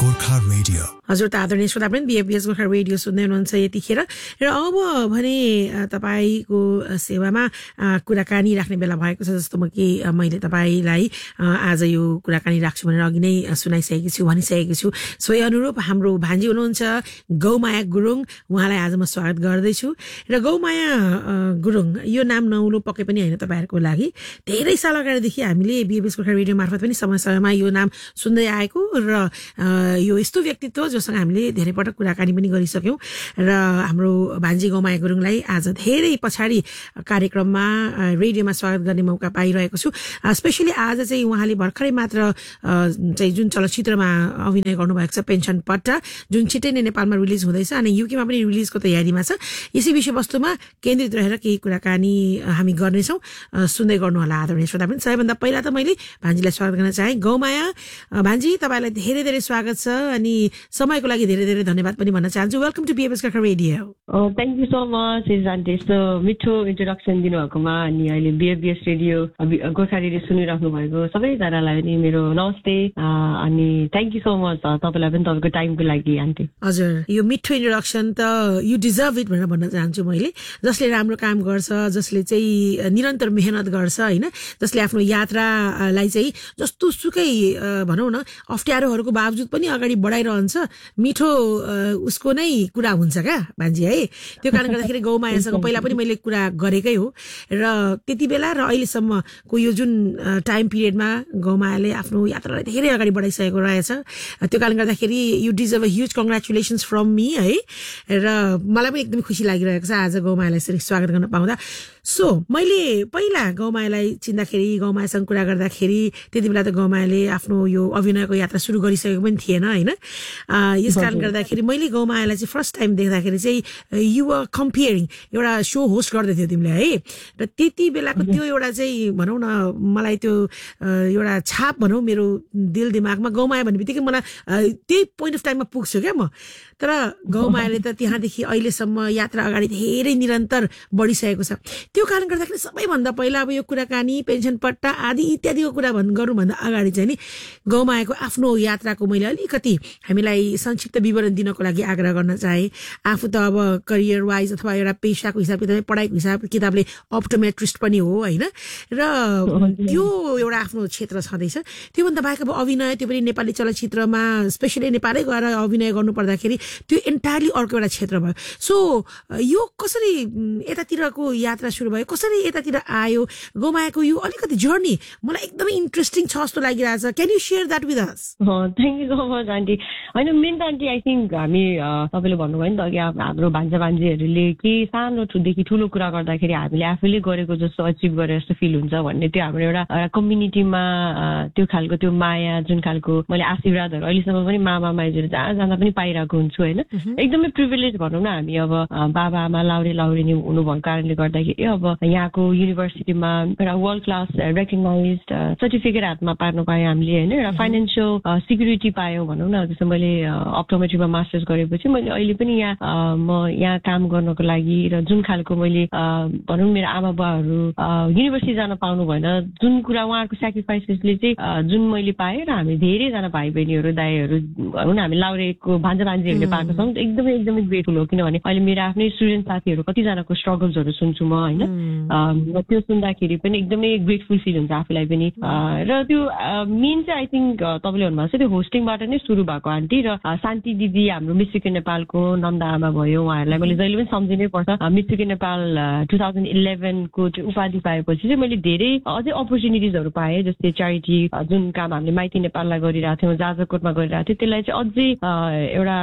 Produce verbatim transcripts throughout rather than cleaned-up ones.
Gorkha radio. हजुर त आदरणीय श्रोता पनि बीएफबीएस गोर्खा रेडियो सुन्दै हुनुहुन्छ यतिखेर र अब भने तपाईको सेवामा कुराकानी राख्ने बेला भएको छ। जस्तो म कि मैले तपाईलाई आज यो कुराकानी राख्छु भनेर अघि नै सुनाइसकेकी छु भनिसकेकी छु। सोही अनुरूप हाम्रो भान्जी हुनुहुन्छ गौमाया गुरुङ, उहाँलाई आज म स्वागत गर्दैछु। र गौमाया गुरुङ यो नाम नौलो पक्कै पनि होइन तपाईहरुको लागि। धेरै साल अगाडिदेखि हामीले बीएफबीएस गोर्खा रेडियो मार्फत पनि समय समयमा यो नाम सुन्दै आएको र यो यस्तो व्यक्तित्व जोसँग हामीले धेरै पटक कुराकानी पनि गरिसक्यौं। र हाम्रो भान्जी गौमाया गुरुङलाई आज धेरै पछाडि कार्यक्रममा रेडियोमा स्वागत गर्ने मौका पाइरहेको छु। स्पेशली आज चाहिँ उहाँले भर्खरै मात्र चाहिँ जुन चलचित्रमा अभिनय गर्नुभएको छ पेन्सन पट्टा, जुन छिटै नै नेपालमा रिलिज हुँदैछ अनि युकेमा पनि रिलिजको तयारीमा छ। यसै विषयवस्तुमा केन्द्रित रहेर केही कुराकानी हामी गर्नेछौँ, सुन्दै गर्नु होला आदरणीय श्रोता पनि। सबैभन्दा पहिला त मैले भान्जीलाई स्वागत गर्न चाहे। गौमाया भान्जी तपाईलाई धेरै धेरै स्वागत छ अनि समयको लागि धेरै धेरै धन्यवाद पनि भन्न चाहन्छु। Welcome to बीएफबीएस Gorkha radio. Oh, thank you so much, aunty. यस्तो मिठो इन्ट्रोडक्सन दिनुभएकोमा अनि अहिले बीएफबीएस रेडियो गोर्खा रेडियो सुनिराख्नु भएको सबैजनालाई पनि मेरो नमस्ते अनि थ्याङ्क यू सो मच तपाईलाई पनि तपाईँको टाइमको लागि आन्टी। हजुर, यो मिठो इन्ट्रोडक्सन त यु डिजर्भ इट भनेर भन्न चाहन्छु मैले। जसले राम्रो काम गर्छ, जसले चाहिँ निरन्तर मेहनत गर्छ हैन, जसले आफ्नो यात्रालाई चाहिँ जस्तो सुकै भनौँ न अप्ठ्यारोहरूको बावजुद पनि अगाडि बढाइरहन्छ, मिठो उसको नै कुरा हुन्छ क्या भान्जी है। त्यो कारणले गर्दाखेरि गौमायासँग पहिला पनि मैले कुरा गरेकै हो र त्यति बेला र अहिलेसम्मको यो जुन टाइम पिरियडमा गौमायाले आफ्नो यात्रालाई धेरै अगाडि बढाइसकेको रहेछ। त्यो कारणले गर्दाखेरि you deserve a huge congratulations from me है। र मलाई पनि एकदमै खुसी लागिरहेको छ आज गौमायालाई यसरी स्वागत गर्न पाउँदा। सो मैले पहिला गौमायालाई चिन्दाखेरि, गौमायासँग कुरा गर्दाखेरि त्यति बेला त गौमायाले आफ्नो यो अभिनयको यात्रा सुरु गरिसकेको पनि थिएन होइन। यस कारणले गर्दाखेरि मैले गौमायालाई चाहिँ फर्स्ट टाइम देख्दाखेरि चाहिँ यु वर कम्पेयरिङ एउटा सो होस्ट गर्दै थियो तिमीले है। र त्यति बेलाको त्यो एउटा चाहिँ भनौँ न मलाई त्यो एउटा छाप भनौँ मेरो दिल दिमागमा गौमाया भन्ने बित्तिकै मलाई त्यही पोइन्ट अफ टाइममा पुग्छु क्या म। तर गौमायाले त त्यहाँदेखि अहिलेसम्म यात्रा अगाडि धेरै निरन्तर बढिसकेको छ। त्यो कारण गर्दाखेरि सबैभन्दा पहिला अब यो कुराकानी पेन्सन पट्टा आदि इत्यादिको कुरा भन् गरौँभन्दा अगाडि चाहिँ नि गौमायाको आफ्नो यात्राको मैले अलिकति हामीलाई संक्षिप्त विवरण दिनको लागि आग्रह गर्न चाहे। आफू त अब करियर वाइज अथवा एउटा पेसाको हिसाब किताबले पढाइको हिसाब किताबले अप्टोमेट्रिस्ट पनि हो होइन। र त्यो एउटा आफ्नो क्षेत्र छँदैछ। त्योभन्दा बाहेक अब अभिनय, त्यो पनि नेपाली चलचित्रमा स्पेसली नेपालै गएर अभिनय गर्नु पर्दाखेरि त्यो एन्टायरली अर्को एउटा क्षेत्र भयो। सो यो कसरी यतातिरको यात्रा सुरु भयो, कसरी यतातिर आयो गौमायाको यो अलिकति जर्नी मलाई एकदमै इन्ट्रेस्टिङ छ जस्तो लागिरहेछ। Can you share that with us? Thank you so much aunty. होइन मेन त आन्टी आई थिङ्क हामी तपाईँले भन्नुभयो नि त अघि हाम्रो भान्जा भान्जीहरूले के सानोदेखि ठुलो कुरा गर्दाखेरि हामीले आफैले गरेको जस्तो अचिभ गरे जस्तो फिल हुन्छ भन्ने त्यो हाम्रो एउटा कम्युनिटीमा त्यो खालको त्यो माया जुन खालको मैले आशीर्वादहरू अहिलेसम्म पनि मामा माइजूहरू जहाँ जाँदा पनि पाइरहेको हुन्छु होइन। एकदमै प्रिभिलेज भनौँ न हामी। अब बाबा आमा लाउरे लाउरेनी हुनुभएको कारणले गर्दाखेरि अब यहाँको युनिभर्सिटीमा एउटा वर्ल्ड क्लास रेकगनाइज्ड सर्टिफिकेट हातमा पार्नु पायौँ हामीले होइन। एउटा फाइनेन्सियल सिक्युरिटी पायौँ भनौँ न। जस्तो मैले अप्टोमेट्रीमा मास्टर्स गरेपछि मैले अहिले पनि यहाँ म यहाँ काम गर्नको लागि र जुन खालको मैले भनौँ मेरो आमा बुवाहरू युनिभर्सिटी जान पाउनु भएन, जुन कुरा उहाँहरूको सेक्रिफाइसेसले चाहिँ जुन मैले पाएँ र हामी धेरैजना भाइ बहिनीहरू दाइहरू भनौँ न हामी लाउरेको भान्जा भान्जीहरूले पाएको छौँ एकदमै एकदमै ग्रेटफुल हो। किनभने अहिले मेरो आफ्नै स्टुडेन्ट साथीहरू कतिजनाको स्ट्रगल्सहरू सुन्छु म होइन। त्यो सुन्दाखेरि पनि एकदमै ग्रेटफुल फिल हुन्छ आफूलाई पनि। र त्यो मेन चाहिँ आई थिङ्क तपाईँले भन्नुभएको छ त्यो होस्टिङबाट नै सुरु भएको आन्टी। र शान्ति दिदी हाम्रो मिस युके नेपालको नन्दा आमा भयो, उहाँहरूलाई मैले जहिले पनि सम्झिनै पर्छ। Miss UK Nepal two thousand इलेभेनको त्यो उपाधि पाएपछि चाहिँ मैले धेरै अझै अपर्च्युनिटिजहरू पाएँ। जस्तै च्यारिटी जुन काम हामीले माइती नेपाललाई गरिरहेको थियौँ, जाजरकोटमा गरिरहेको थियो, त्यसलाई चाहिँ अझै एउटा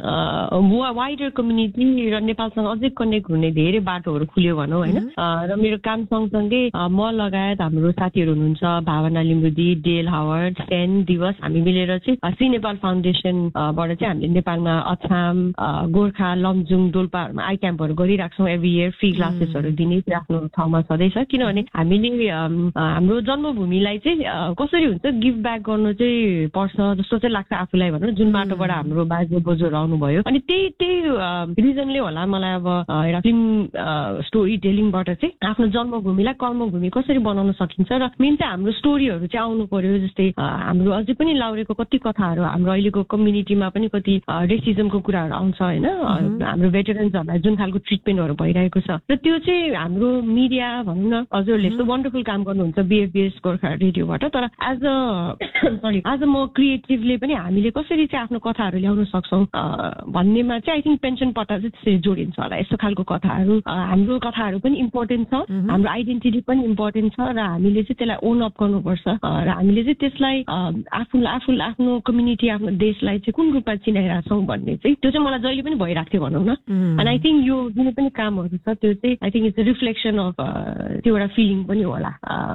वाइडर कम्युनिटी र नेपालसँग अझै कनेक्ट हुने धेरै बाटोहरू खुल्यो भनौँ होइन। र मेरो काम सँगसँगै म लगायत हाम्रो साथीहरू हुनुहुन्छ भावना लिम्बुदी, डेल हावर्ड, सेन दिवस, हामी मिलेर चाहिँ सी नेपाल फाउन्डेसनबाट चाहिँ हामीले नेपालमा अछाम, गोर्खा, लमजुङ, डोल्पाहरूमा आई क्याम्पहरू गरिरहेको छौँ। एभ्री इयर फ्री क्लासेसहरू दिने आफ्नो ठाउँमा छँदैछ। किनभने हामीले हाम्रो जन्मभूमिलाई चाहिँ कसरी हुन्छ गिभ ब्याक गर्नु चाहिँ पर्छ जस्तो चाहिँ लाग्छ आफूलाई भनौँ, जुन बाटोबाट हाम्रो बाजे बोजूहरू आउनुभयो। अनि त्यही त्यही रिजनले होला मलाई अब एउटा फिल्म स्टोरी टेलिङ फिल्मबाट चाहिँ आफ्नो जन्मभूमिलाई कर्मभूमि कसरी बनाउन सकिन्छ र मेन चाहिँ हाम्रो स्टोरीहरू चाहिँ आउनु पर्यो। जस्तै हाम्रो अझै पनि लाउरेको कति कथाहरू हाम्रो अहिलेको कम्युनिटीमा पनि कति रेसिजमको कुराहरू आउँछ होइन, हाम्रो भेटरेन्सहरूलाई जुन खालको ट्रिटमेन्टहरू भइरहेको छ र त्यो चाहिँ हाम्रो मिडिया भनौँ न हजुरहरूले यस्तो वन्डरफुल काम गर्नुहुन्छ बिएफबिएस गोर्खा रेडियोबाट, तर as a sorry as a म क्रिएटिभले पनि हामीले कसरी चाहिँ आफ्नो कथाहरू ल्याउन सक्छौँ भन्नेमा चाहिँ आई थिङ्क पेन्सन पट्टा चाहिँ त्यसरी जोडिन्छ होला। यस्तो खालको कथाहरू हाम्रो कथाहरू पनि इम्पोर्टेन्ट छ, हाम्रो आइडेन्टिटी पनि इम्पोर्टेन्ट छ र हामीले चाहिँ त्यसलाई ओन अप गर्नुपर्छ र हामीले चाहिँ त्यसलाई आफू आफू आफ्नो कम्युनिटी आफ्नो देशलाई चाहिँ कुन रूपमा चिनाइरहेको छौँ भन्ने चाहिँ त्यो चाहिँ मलाई जहिले पनि भइरहेको थियो भनौँ न। एन्ड आई थिङ्क यो जुन पनि कामहरू छ त्यो चाहिँ I think it's a reflection of त्यो एउटा फिलिङ पनि होला।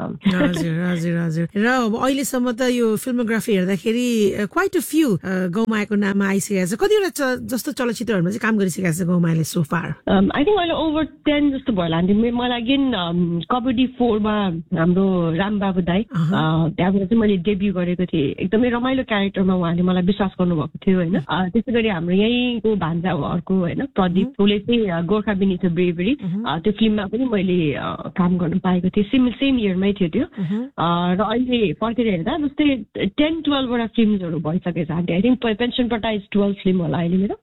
हजुर हजुर हजुर र अहिलेसम्म त यो फिल्मोग्राफी हेर्दाखेरि क्वाइट अ फ्यु गौमायाको नाम आइसकेको छ। कतिवटा जस्तो चलचित्रहरूमा चाहिँ काम गरिसकेको छ गौमायाले सो फार? आई थिङ्क अहिले ओभर टेन जस्तो भयो होला। मलाई अगेन कबड्डी फोरमा हाम्रो रामबाबु दाई त्यहाँबाट चाहिँ मैले डेब्यू गरेको थिएँ। एकदमै रमाइलो क्यारेक्टरमा उहाँले मलाई विश्वास गर्नुभएको थियो होइन। त्यसै गरी हाम्रो यहीँको भान्जाहरूको होइन प्रदीप उसले चाहिँ गोर्खा बिनिथ ब्रेभरी त्यो फिल्ममा पनि मैले काम गर्न पाएको थिएँ। सेम सेम इयरमै थियो त्यो र अहिले फर्केर हेर्दा जस्तै टेन टुवेल्भवटा फिल्महरू भइसकेको छ। आई थिङ्क पेन्सन पट्टा इज टुवेल्भ फिल्म होला अहिले मेरो।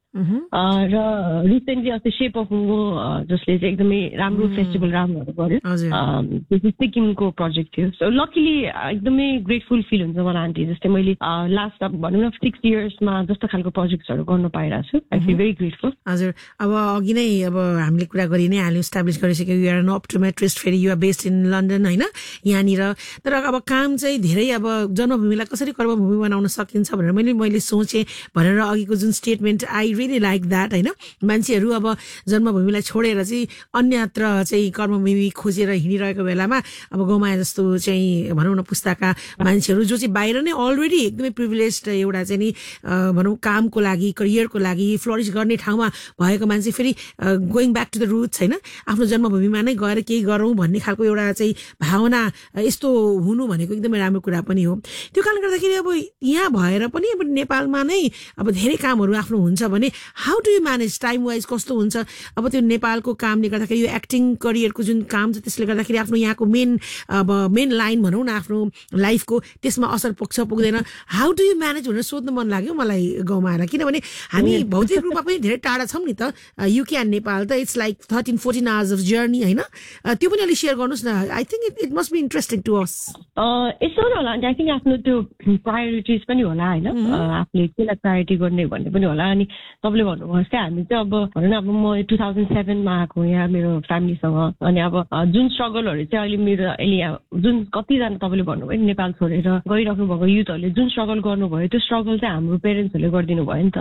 र रिसेन्टली अस्ति सेप अफ मुङो जसले चाहिँ एकदमै राम्रो फेस्टिभल राम्रोहरू गर्यो, त्यो चाहिँ सिक्किमको प्रोजेक्ट थियो। सो लकिली एकदमै ग्रेटफुल फिल हुन्छ मलाई आन्टी। जस्तै मैले लास्ट अब भनौँ न सिक्स इयर्समा जस्तो खालको प्रोजेक्ट्सहरू गर्न पाइरहेको छु। I feel very grateful. हजुर अब अघि नै अब हामीले कुरा गरि नै हाल्यौँ, इस्टाब्लिस गरिसक्यो यु आर एन अप्टोमेट्रिस्ट, फेरि you are based in London होइन यहाँनिर। तर अब काम चाहिँ धेरै अब जन्मभूमिलाई कसरी कर्मभूमि बनाउन सकिन्छ भनेर मैले मैले सोचेँ भनेर अघिको जुन statement I really like that होइन। मान्छेहरू अब जन्मभूमिलाई छोडेर चाहिँ अन्यत्र चाहिँ कर्मभूमि खोजेर हिँडिरहेको बेलामा अब गौमाया जस्तो चाहिँ भनौँ न पुस्ताका मान्छेहरू जो चाहिँ बाहिर नै अलरेडी एकदमै प्रिभिलेज्ड एउटा चाहिँ नि भनौँ कामको लागि करियरको लागि फ्लरिस गर्ने ठाउँमा भएको मान्छे फेरि going back to the roots होइन, आफ्नो जन्मभूमिमा नै गएर केही गरौँ भन्ने खालको एउटा चाहिँ भावना यस्तो हुनु भनेको एकदमै राम्रो कुरा पनि हो। त्यो कारणले गर्दाखेरि अब यहाँ भएर पनि अब नेपालमा नै अब धेरै कामहरू आफ्नो हुन्छ भने how do you manage time wise कस्तो हुन्छ? अब त्यो नेपालको कामले गर्दाखेरि यो एक्टिङ करियरको जुन काम छ त्यसले गर्दाखेरि आफ्नो यहाँको मेन अब मेन लाइन भनौँ न आफ्नो लाइफको त्यसमा असर पुग्छ पुग्दैन, हाउ डु यु म्यानेज भनेर सोध्न मन लाग्यो मलाई गौमायालाई। किनभने हामी भौतिक रूपमा पनि धेरै टाढा छौँ नि त, युके एन्ड नेपाल त it's like thirteen fourteen hours of journey होइन। त्यो पनि अलिक सेयर गर्नुहोस् न। I think it it must be interesting to us. यस्तो होला आई थिङ्क आफ्नो त्यो प्रायोरिटिज पनि होला होइन, आफूले केलाई प्रायोरिटी गर्ने भन्ने पनि होला। अनि तपाईँले भन्नुभयो जस्तै हामी चाहिँ अब भनौँ न अब म टु थाउजन्ड सेभेनमा आएको यहाँ मेरो फ्यामिलीसँग। अनि अब जुन स्ट्रगलहरू चाहिँ अहिले मेरो अहिले यहाँ जुन कतिजना तपाईँले भन्नुभयो नि नेपाल छोडेर गइराख्नु भएको युथहरूले जुन स्ट्रगल गर्नुभयो त्यो स्ट्रगल चाहिँ हाम्रो पेरेन्ट्सहरूले गरिदिनु भयो नि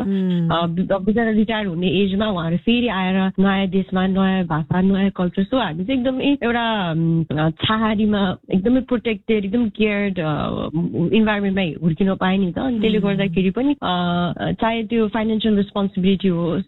त। बिचरा रिटायर हुने एजमा उहाँहरू फेरि आएर नयाँ देशमा नयाँ भाषा नयाँ कल्चर, सो हामी चाहिँ एकदमै एउटा छाहारीमा एकदमै प्रोटेक्टेड एकदम केयर्ड इन्भाइरोमेन्टमै हुर्किन पाएँ नि त। अनि त्यसले गर्दाखेरि पनि चाहे त्यो फाइनेन्सियल रेस्पोन्सिबिलिटी होस्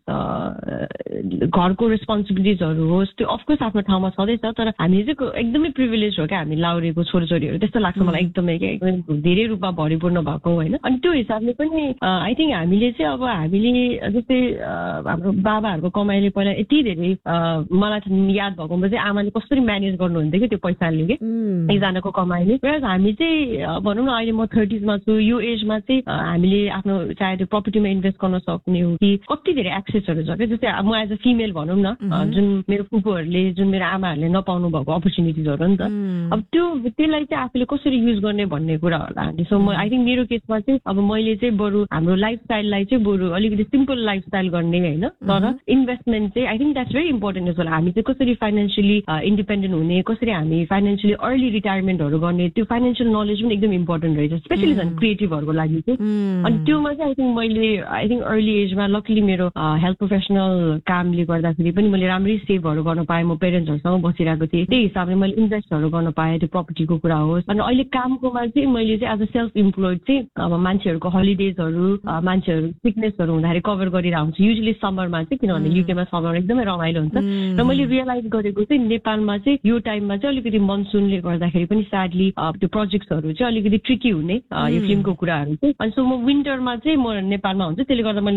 घरको रेस्पोन्सिबिलिटिजहरू होस् त्यो अफकोर्स आफ्नो ठाउँमा छँदैछ, तर हामी चाहिँ एकदमै प्रिभिलेज हो क्या हामी लाउरेको छोराछोरीहरू त्यस्तो लाग्छ मलाई एकदमै क्या एकदमै धेरै रूपमा भरिपूर्ण भएको होइन। अनि त्यो हिसाबले पनि आई थिङ्क हामीले चाहिँ अब हामीले जस्तै हाम्रो बाबाहरूको कमाइले पहिला यति धेरै मलाई याद भएकोमा चाहिँ आमाले कसरी म्यानेज गर्नुहुन्थ्यो कि त्यो पैसाले कि एकजनाको कमाइले। प्लस हामी चाहिँ भनौँ न अहिले म थर्टिजमा छु, यो एजमा चाहिँ हामीले आफ्नो चाहे त्यो प्रपर्टीमा इन्भेस्ट गर्न सक्ने हो कि कति धेरै एक्सेसहरू छ क्या। जस्तै म एज अ फिमेल भनौँ न जुन मेरो फुपूहरूले जुन मेरो आमाहरूले नपाउनु भएको अपर्च्युनिटिजहरू नि त, अब त्यो त्यसलाई चाहिँ आफूले कसरी युज गर्ने भन्ने कुरा होला। सो म आई थिङ्क मेरो केसमा चाहिँ अब मैले चाहिँ बरु हाम्रो लाइफस्टाइललाई चाहिँ बरु अलिकति सिम्पल लाइफस्टाइल गर्ने होइन, तर इन्भेस्टमेन्ट चाहिँ I think that's very important as well. हामी चाहिँ कसरी फाइनेन्सियली इन्डिपेन्डेन्ट हुने, कसरी हामी फाइनेन्सियली अर्ली रिटायरमेन्टहरू गर्ने, त्यो फाइनेन्सियल नलेज पनि एकदम इम्पोर्टेन्ट रहेछ स्पेसली झन् क्रिएटिभहरूको लागि चाहिँ। अनि त्योमा चाहिँ आई थिङ्क मैले आई थिङ्क अर्ली एजमा लकली मेरो हेल्थ प्रोफेसनल कामले गर्दाखेरि पनि मैले राम्रै सेभहरू गर्न पाएँ, म पेरेन्ट्सहरूसँग बसिरहेको थिएँ, त्यही हिसाबले मैले इन्भेस्टहरू गर्न पाएँ त्यो प्रपर्टीको कुरा होस्। अनि अहिले कामकोमा चाहिँ मैले चाहिँ एज अ सेल्फ इम्प्लोइड चाहिँ अब मान्छेहरूको हलिडेजहरू मान्छेहरू सिकनेसहरू हुँदाखेरि कभर गरिरहेको हुन्छु युजली समरमा चाहिँ, किनभने युकेमा समर एकदमै रमाइलो हुन्छ। र मैले रियलाइज गरेको चाहिँ नेपालमा चाहिँ यो टाइममा चाहिँ अलिकति मनसुनले गर्दाखेरि पनि स्याडली त्यो प्रोजेक्ट्सहरू चाहिँ अलिकति ट्रिकी हुने यो फिल्मको कुराहरू चाहिँ। अनि सो म विन्टरमा चाहिँ म नेपालमा हुन्छु, त्यसले गर्दा मैले यहाँको पनि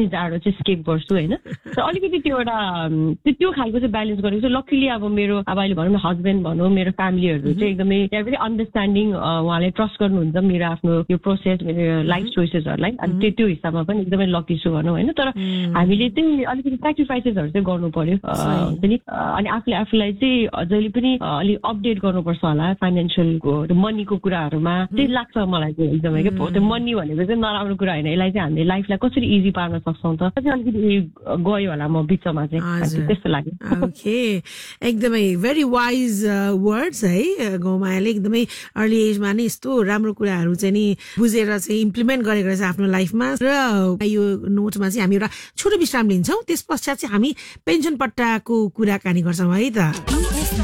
जाडो चाहिँ स्केप गर्छु होइन तर अलिकति त्यो एउटा त्यो खालको चाहिँ ब्यालेन्स गरेको छु लकिली अब मेरो अब अहिले भनौँ न हस्बेन्ड भनौँ मेरो फ्यामिलीहरू चाहिँ एकदमै भेरी अन्डरस्ट्यान्डिङ उहाँले ट्रस्ट गर्नुहुन्छ मेरो आफ्नो यो प्रोसेस मेरो लाइफ चोइसेसहरूलाई अनि त्यो त्यो हिसाबमा पनि एकदमै लकी छु भनौँ होइन तर हामीले चाहिँ अलिकति सेक्रिफाइसेसहरू चाहिँ गर्नु पर्यो पनि अनि आफूले आफूलाई चाहिँ जहिले पनि अलिक अपडेट गर्नुपर्छ होला फाइनेन्सियलको मनीको कुराहरूमा चाहिँ लाग्छ मलाई चाहिँ एकदमै के त्यो मनी भनेको चाहिँ नराम्रो कुरा होइन यसलाई चाहिँ हामीले लाइफलाई कसरी इजी पार्न सक्छौँ त चाहिँ अलिकति गयो होला म बिचमा चाहिँ त्यस्तो लाग्यो ओके एकदमै भेरी वाइज वर्ड्स है गौमायाले एकदमै अर्ली एजमा नै यस्तो राम्रो कुराहरू चाहिँ नि बुझेर चाहिँ इम्प्लिमेन्ट गरेको रहेछ आफ्नो लाइफमा र यो नोटमा चाहिँ हामी एउटा छोटो विश्राम लिन्छौँ त्यस पश्चात चाहिँ हामी पेन्सन पट्टाको कुराकानी गर्छौँ है त